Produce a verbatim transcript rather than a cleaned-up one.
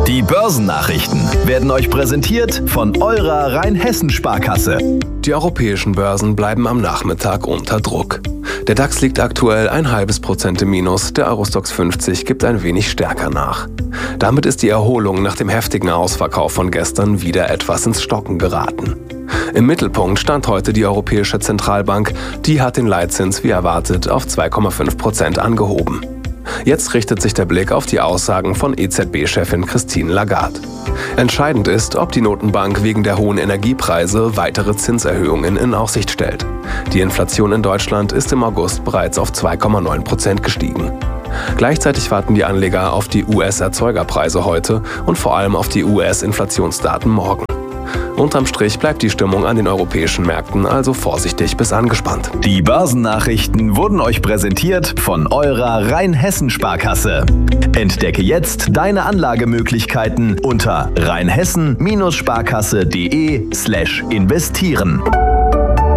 Die Börsennachrichten werden euch präsentiert von eurer Rheinhessen-Sparkasse. Die europäischen Börsen bleiben am Nachmittag unter Druck. Der DAX liegt aktuell ein halbes Prozent im Minus, der Eurostoxx fünfzig gibt ein wenig stärker nach. Damit ist die Erholung nach dem heftigen Ausverkauf von gestern wieder etwas ins Stocken geraten. Im Mittelpunkt stand heute die Europäische Zentralbank, die hat den Leitzins wie erwartet auf zwei Komma fünf Prozent angehoben. Jetzt richtet sich der Blick auf die Aussagen von E Z B-Chefin Christine Lagarde. Entscheidend ist, ob die Notenbank wegen der hohen Energiepreise weitere Zinserhöhungen in Aussicht stellt. Die Inflation in Deutschland ist im August bereits auf zwei Komma neun Prozent gestiegen. Gleichzeitig warten die Anleger auf die U S-Erzeugerpreise heute und vor allem auf die U S-Inflationsdaten morgen. Unterm Strich bleibt die Stimmung an den europäischen Märkten also vorsichtig bis angespannt. Die Börsennachrichten wurden euch präsentiert von eurer Rheinhessen-Sparkasse. Entdecke jetzt deine Anlagemöglichkeiten unter rheinhessen Sparkasse punkt de slash investieren.